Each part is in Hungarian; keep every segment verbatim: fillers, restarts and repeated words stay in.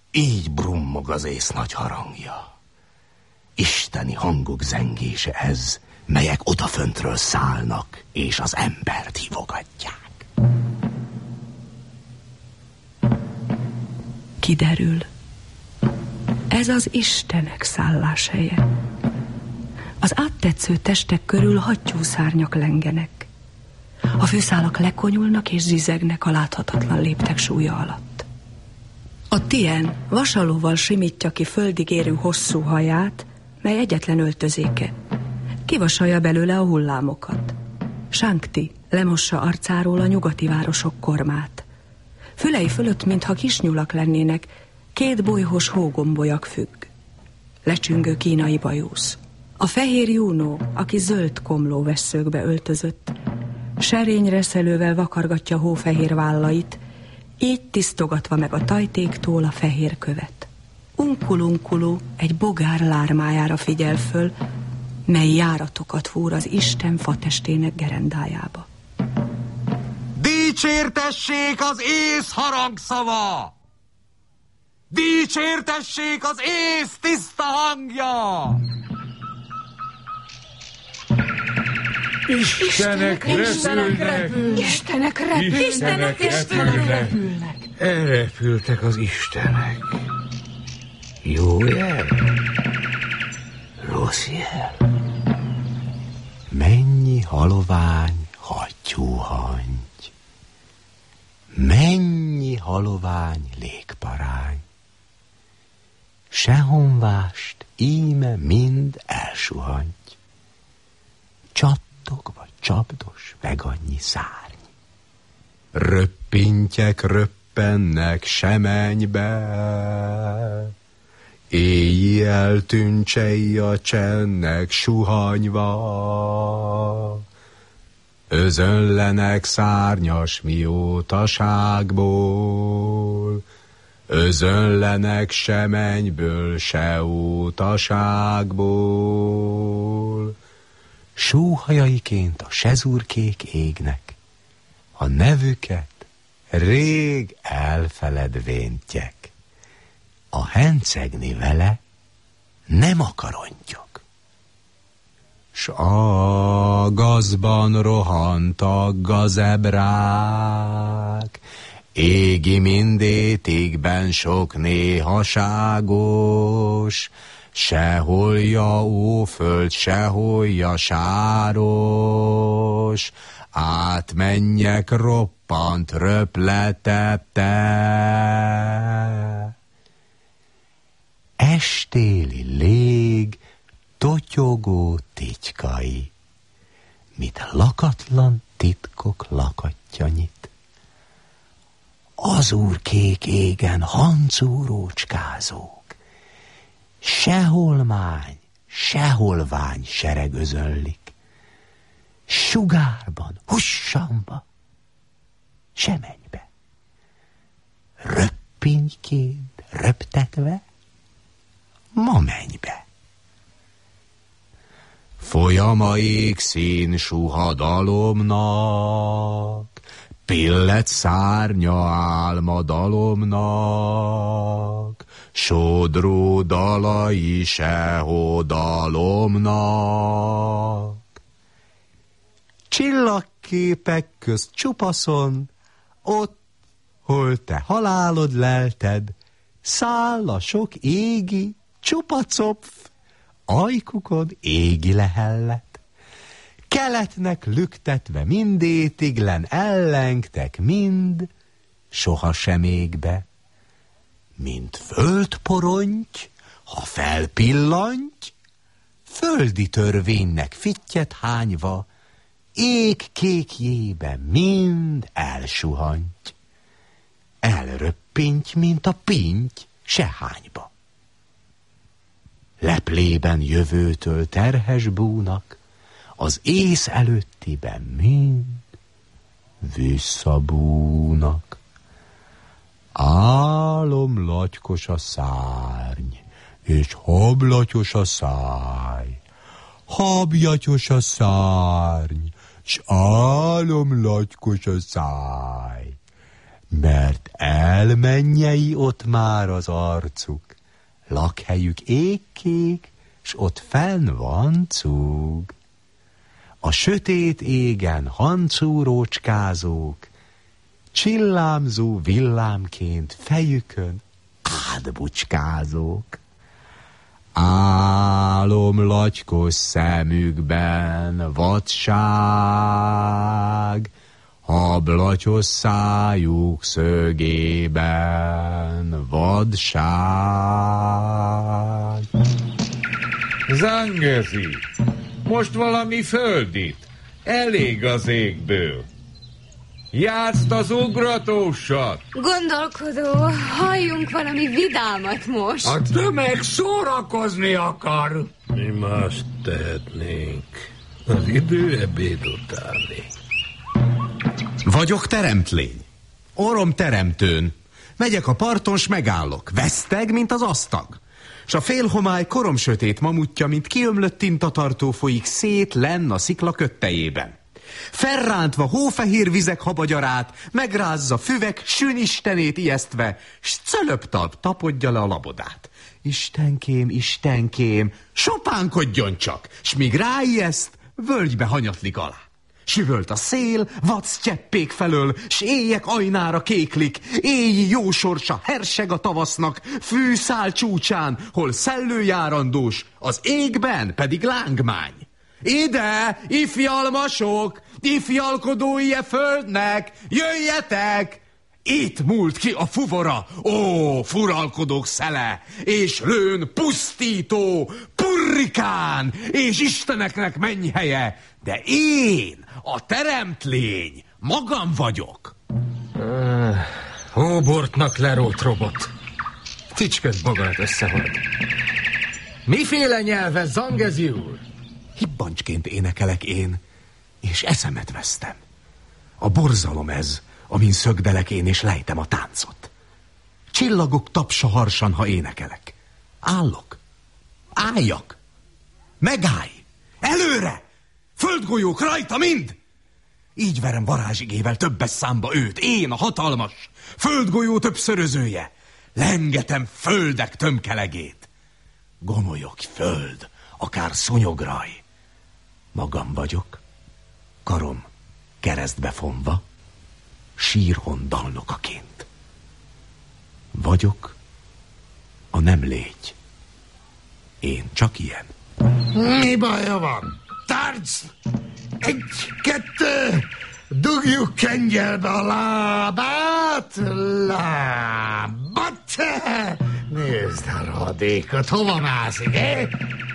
Így brummog az ész nagy harangja. Isteni hangok zengése ez, melyek odaföntről szállnak, és az embert hívogatják. Kiderül, ez az istenek szálláshelye. Az áttetsző testek körül hattyúszárnyak lengenek. A főszálak lekonyulnak és zizegnek a láthatatlan léptek súlya alatt. A tien vasalóval simítja ki földig érő hosszú haját, mely egyetlen öltözéke. Kivasalja belőle a hullámokat. Sankti lemossa arcáról a nyugati városok kormát. Fülei fölött, mintha kisnyulak lennének, két bolyhos hógombolyak függ. Lecsüngő kínai bajusz. A fehér Júnó, aki zöld komló vesszőkbe öltözött, serény reszelővel vakargatja hófehér vállait, így tisztogatva meg a tajtéktól a fehér követ. Unkulunkulú egy bogár lármájára figyel föl, mely járatokat fúr az Isten fatestének gerendájába. Dicsértessék az ész harangszava! Dicsértessék az ész tiszta hangja! Istenek repülnek! Istenek repülnek! Istenek repülnek! Elrepültek az istenek. Jó jel? Rossz jel? Mennyi halovány hattyúhangy, mennyi halovány légparány, se honvást íme mind elsuhanty, csattog vagy csapdos meg annyi szárny. Röppintyek röppennek semennybe, éjjel tüncsei a csennek suhanyva, özönlenek szárnyas miótaságból, özönlenek semenyből se ótaságból. Sóhajaiként a sezúrkék égnek, a nevüket rég elfeledvéntjek. A hencegni vele nem akarontyok. S a gazban rohantak gazebrák, égi mindétikben sok néhaságos, seholja óföld, seholja sáros, átmenjek roppant röpletette. Estéli lég totyogó titykai, mit lakatlan titkok lakatja nyit. Azúrkék égen hancúrócskázók, sehol mány, sehol vány sereg özönlik, sugárban, hussamba, semennybe, röppintyként röptetve, ma mennybe. Folyam a égszín suhadalomnak, pillet szárnya álmadalomnak, sodró dalai sehodalomnak. Csillagképek közt csupaszon, ott, hol te halálod lelted, száll a sok égi csupa copf, ajkukon égi lehellet. Keletnek lüktetve mindétiglen ellengtek mind, soha sem égbe. Mint földporonty, ha felpillanty, földi törvénynek fittyet hányva, ég kékjébe mind elsuhanty. Elröppinty, mint a pinty, sehányba. Leplében jövőtől terhes búnak, az ész előttiben mind visszabúnak. Álomlatykos a szárny, és hablatyos a száj, habjatyos a szárny, s álomlatykos a száj. mert elmennyei ott már az arcuk, lakhelyük égkék, s ott fenn van cúg. A sötét égen hancúrócskázók, csillámzó villámként fejükön átbucskázók. Álomlatykos szemükben vadság, hablatyos szájuk szögében vadság. Zangezi, most valami földit, elég az égből. Játszd az ugratósat! Gondolkodó, halljunk valami vidámat most. A tömeg szórakozni akar. Mi mást tehetnénk? Az idő ebéd utáni. Vagyok teremtlény. Orrom teremtőn. Megyek a parton, s megállok. Veszteg, mint az asztag. S a félhomály koromsötét mamutja, mint kiömlött tintatartó folyik szét lenn a szikla köttejében. Felrántva hófehér vizek habagyarát, megrázza füvek sűnistenét ijesztve, s cölöptap tapodja le a labodát. Istenkém, Istenkém, sopánkodjon csak, s míg ráijeszt, völgybe hanyatlik alá. Süvölt a szél, vadsztyeppék felől, s éjek ajnára kéklik, éji jó sorsa herseg a tavasznak, fűszál csúcsán, hol szellőjárandós, az égben pedig lángmány. Ide, ifjalmasok, ifjalkodói e földnek, jöjjetek! Itt múlt ki a fuvora, ó, furalkodók szele, és lőn pusztító, purrikán, és isteneknek mennyhelye, de én, a teremtlény, magam vagyok. Uh, Hóbortnak lerót robot. Ticsköd magát összehord. Miféle nyelven, Zangezi úr? Hibbancsként énekelek én, és eszemet vesztem. A borzalom ez, amin szögdelek én, és lejtem a táncot. Csillagok tapsa harsan, ha énekelek. Állok. Álljak. Megállj. Előre. Földgolyók rajta mind. Így verem varázsigével többes számba őt, én a hatalmas, földgolyó többszörözője. Lengetem földek tömkelegét. Gomolyog föld, akár szúnyograj. Magam vagyok, karom keresztbe fonva, sírhon dalnokaként. Vagyok a nem légy. Én csak ilyen. Mi baja van? Tárc! Egy, kettő! Dugjuk kengyelbe a lábát! Lábat! Nézd a radékot, hova mászik, eh?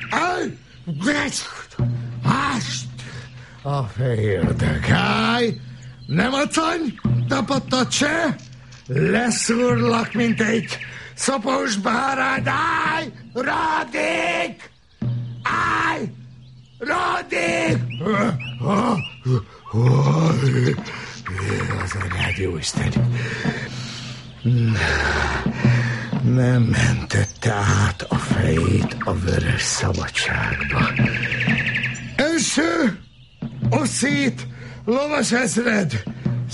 Mást! A fehér degály! Nem a tany, tapadtad se! Leszúrlak, mint egy szapos bárány! Állj! Radék! Állj! Radék! Az anyád jó Isten! Nem mentette át a fejét a vörös szabadságba. Első, oszít, lovas ezred,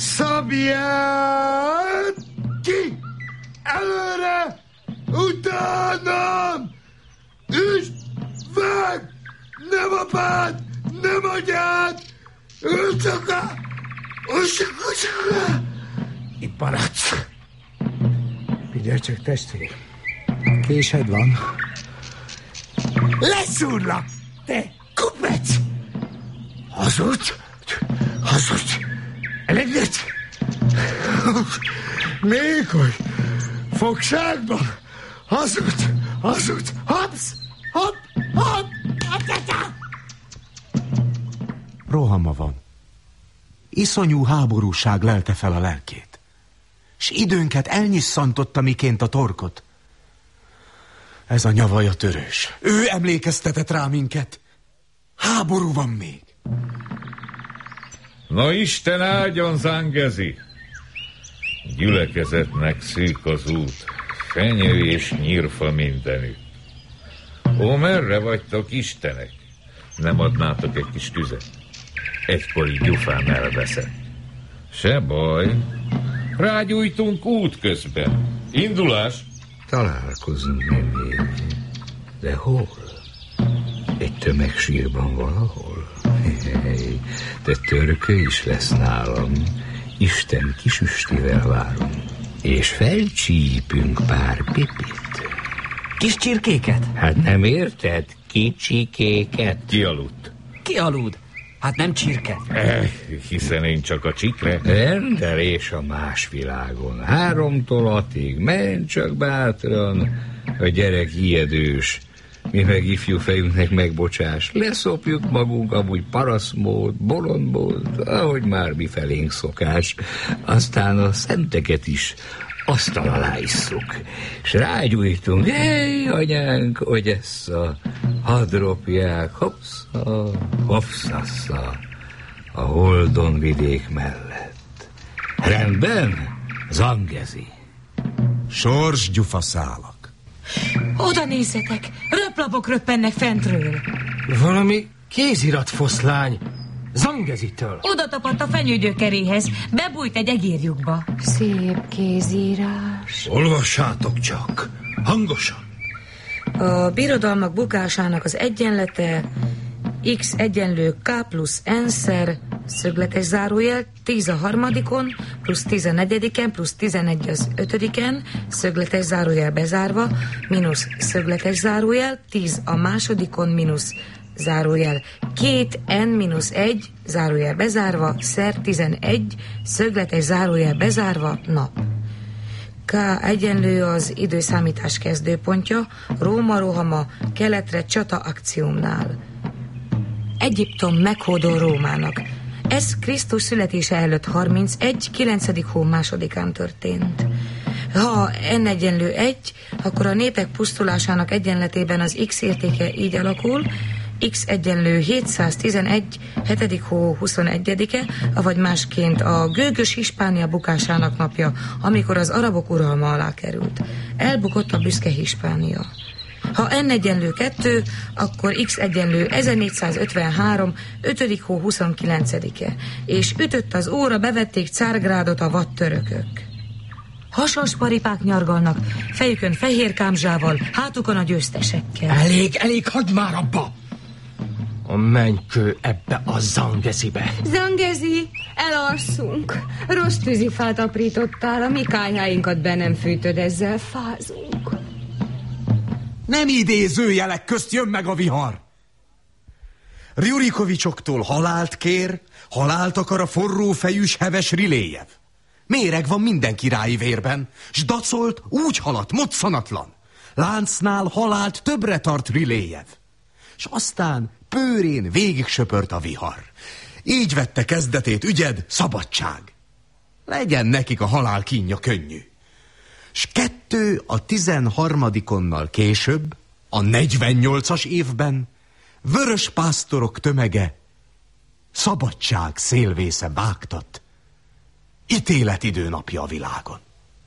szabját ki! Előre, utánam! Üsd meg! Nem apád, nem anyád! Öltöka! Ussaka! Itt maradsz! Figyelj csak, testvér! Késed van. Leszúrlak! Te kupec! Hazudj! Hazudj! Elengedj! Még hogy fogságban! Hazudj! Hazudj! Hopsz! Hopp! Hopp! Rohama van. Iszonyú háborúság lelte fel a lelkét, s időnket elnyisszantotta miként a torkot. Ez a nyavaja törős. Ő emlékeztetett rá minket. Háború van még. Na Isten áldjon, Zangezi! Gyülekezetnek szűk az út, fenyő és nyírfa mindenütt. Ó, merre vagytok, istenek? Nem adnátok egy kis tüzet? Egykori gyufám elveszett. Se baj, Rágyújtunk útközben. Indulás? Találkozunk még. De hol? Egy tömegsírban valahol? Hey, de törpe is lesz nálam. Isten kisüstivel várom. És felcsípünk pár pipit. Kis csirkéket? Hát nem érted? Kicsikéket. Ki aludt? Ki alud? Hát nem csirke. Eh, hiszen én csak a csikre. Rendelés a más világon. Háromtól hatig. Menj csak bátran. A gyerek ijedős. Mi meg ifjú fejünknek megbocsás. Leszopjuk magunk amúgy parasztmód, bolondmód, ahogy már mi felénk szokás. Aztán a szenteket is asztal alá isszuk. S rágyújtunk, hely, anyánk, hogy essza, hadd ropják, hopsza, hopszassa, a Holdon vidék mellett. Rendben, Zangezi. Sors gyufaszálak. Oda nézzetek, röplapok röppennek fentről. Valami kéziratfoszlány, Zangezitől. Oda tapadt a fenyőgyökeréhez, bebújt egy egérlyukba. Szép kézírás. Olvassátok csak, hangosan. A birodalmak bukásának az egyenlete x egyenlő k plusz n-szer, szögletes zárójel, tíz a harmadikon, plusz tíz a negyediken, plusz tizenegy az ötödiken, szögletes zárójel bezárva, mínusz szögletes zárójel, tíz a másodikon, mínusz zárójel, két n mínusz egy, zárójel bezárva, szer tizenegy, szögletes zárójel bezárva, nap. K egyenlő az időszámítás kezdőpontja, Róma rohama keletre csata akciómnál. Egyiptom meghódol Rómának. Ez Krisztus születése előtt harmincegy, kilencedik hó másodikán történt. Ha n egyenlő egy, akkor a népek pusztulásának egyenletében az x értéke így alakul, x egyenlő hétszáztizenegy, hetedik hó huszonegyedike, avagy másként a gőgös Hispánia bukásának napja, amikor az arabok uralma alá került. Elbukott a büszke Hispánia. Ha n egyenlő kettő, akkor x egyenlő ezernégyszázötvenhárom, ötödik hó huszonkilencedike, és ütött az óra, bevették Cárgrádot a vadtörökök. Hasas paripák nyargalnak, fejükön fehér kámzsával, hátukon a győztesekkel. Elég, elég, hagyd már abba! A mennykő ebbe a Zangezibe. Zangezi, elalszunk. Rossz tűzifát aprítottál, a mi kályháinkat be nem fűtöd, ezzel fázunk. Nem idézőjelek közt jön meg a vihar. Rjurikovicsoktól halált kér, halált akar a forró fejűs heves Riléjev. Méreg van minden királyi vérben, s dacolt úgy haladt, moccanatlan. Láncnál halált többre tart Riléjev. S aztán pőrén végig söpört a vihar. Így vette kezdetét ügyed, szabadság. Legyen nekik a halál kínja könnyű. S kettő a tizenharmadikonnal később, a negyvennyolcas évben, vörös pásztorok tömege szabadság szélvésze vágtat, ítéletidő napja a világon.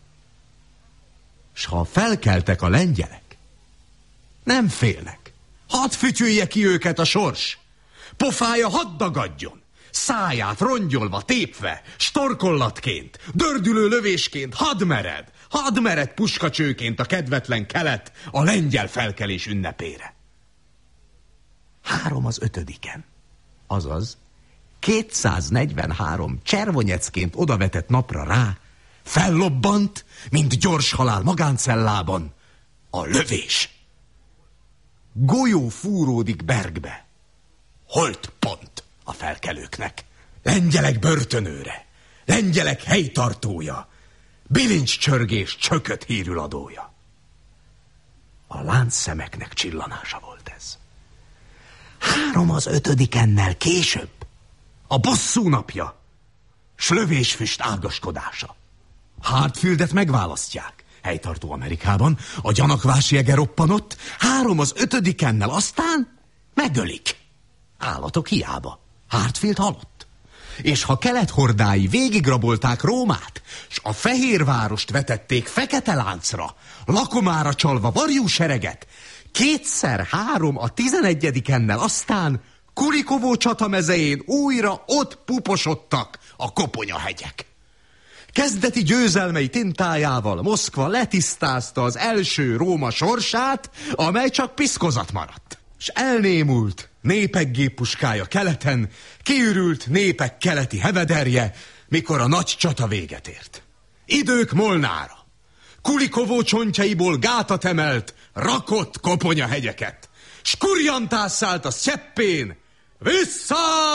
S ha felkeltek a lengyelek, nem félnek, hadd fütyülje ki őket a sors, pofája hadd dagadjon, száját rongyolva, tépve, storkollatként, dördülő lövésként hadd mered, hadd mered puskacsőként a kedvetlen kelet a lengyel felkelés ünnepére. Három az ötödiken, azaz kétszáznegyvenhárom cservonyecként odavetett napra rá, fellobbant, mint gyors halál magáncellában, a lövés. Golyó fúródik Bergbe. Holt pont a felkelőknek. Lengyelek börtönőre, lengyelek helytartója, bilincscsörgés csököt hírül adója. A láncszemeknek csillanása volt ez. Három az ötödikennel később a bosszú napja, s lövésfüst ágaskodása. Hartfieldet megválasztják, helytartó Amerikában, a gyanakvás jege roppanott, három az ötödikennel, aztán megölik. Állatok hiába, Hartfield halott. És ha kelet hordái végigrabolták Rómát, s a Fehérvárost vetették fekete láncra, lakomára csalva varjúsereget, kétszer három a tizenegyedikennel, aztán Kulikovó csatamezején újra ott puposodtak a koponyahegyek. Kezdeti győzelmei tintájával Moszkva letisztázta az első Róma sorsát, amely csak piszkozat maradt. És elnémult népek géppuskája keleten, kiürült népek keleti hevederje, mikor a nagy csata véget ért. Idők Molnára, Kulikovó csontjaiból gátat emelt, rakott koponyahegyeket, s kurjantás szállt a Sztyeppén, vissza!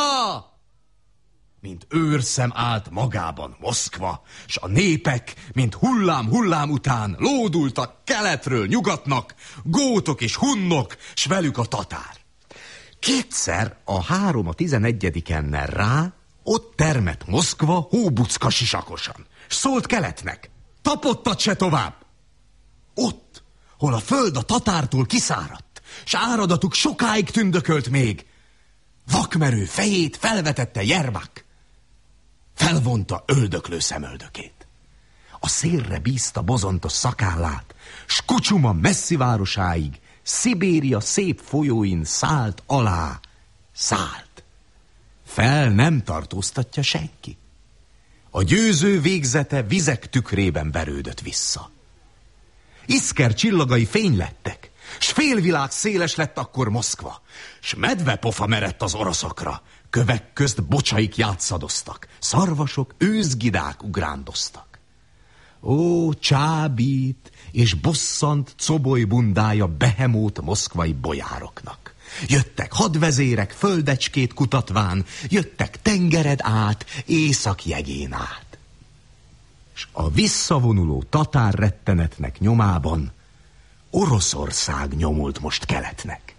Mint őrszem állt magában Moszkva, s a népek, mint hullám-hullám után lódultak keletről nyugatnak, gótok és hunnok, s velük a tatár. Kétszer a három a tizenegyedikennel rá, ott termett Moszkva hóbucka sisakosan, s szólt keletnek, tapottat se tovább. Ott, hol a föld a tatártól kiszáradt, s áradatuk sokáig tündökölt még, vakmerő fejét felvetette Jermak, felvonta öldöklő szemöldökét. A szélre bízta bozontos szakállát, s Kucsuma messzi városáig, Szibéria szép folyóin szállt alá, szállt. Fel nem tartóztatja senki. A győző végzete vizek tükrében verődött vissza. Iszker csillagai fény lettek, s félvilág széles lett akkor Moszkva, s medvepofa merett az oroszokra, kövek közt bocsaik játszadoztak, szarvasok, őzgidák ugrándoztak. Ó, csábít és bosszant coboly bundája behemót moszkvai bojároknak. Jöttek hadvezérek földecskét kutatván, jöttek tengered át, észak jegén át. S a visszavonuló tatár rettenetnek nyomában Oroszország nyomult most keletnek.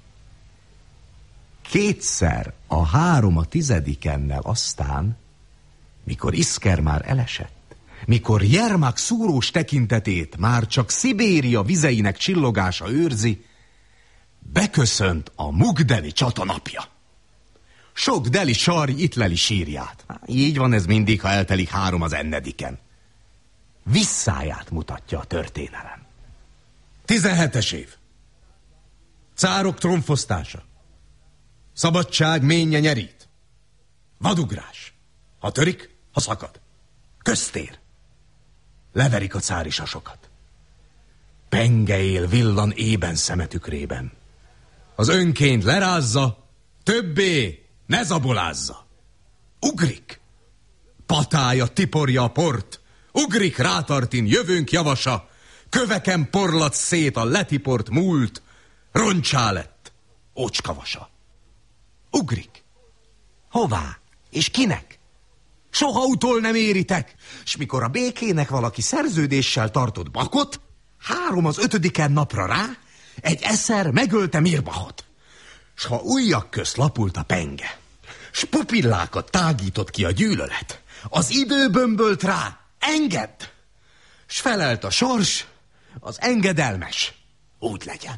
Kétszer a három a tizedikennel aztán, mikor Iszker már elesett, mikor Jermak szúrós tekintetét már csak Szibéria vizeinek csillogása őrzi, beköszönt a Mugdeli csata napja. Sok deli sarj itt leli sírját. Így van ez mindig, ha eltelik három az ennediken. Visszáját mutatja a történelem. Tizenhetes év. Cárok tromfosztása. Szabadság ménye nyerít. Vadugrás. Ha törik, ha szakad. Köztér. Leverik a cári sasokat. Penge él villan ében szemetükrében. Az önként lerázza, többé ne zabolázza. Ugrik. Patája tiporja a port. Ugrik Rátartin jövőnk javasa. Köveken porlat szét a letiport múlt. Roncsá lett ócskavasa. Ugrik. Hová? És kinek? Soha utol nem éritek, s mikor a békének valaki szerződéssel tartott bakot, három az ötödiken napra rá, egy eszer megölte Mirbachot. S ha ujjak közt lapult a penge, s pupillákat tágított ki a gyűlölet, az idő bömbölt rá, engedd! S felelt a sors, az engedelmes, úgy legyen.